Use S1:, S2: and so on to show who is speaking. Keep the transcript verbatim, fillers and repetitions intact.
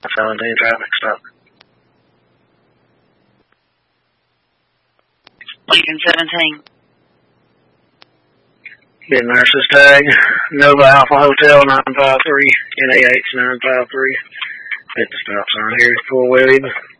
S1: seventeen traffic stop.
S2: Lincoln seventeen.
S1: Been nurse's tag. Nova Alpha Hotel nine five three, N A H nine five three. Hit the stop sign here, full wheel even.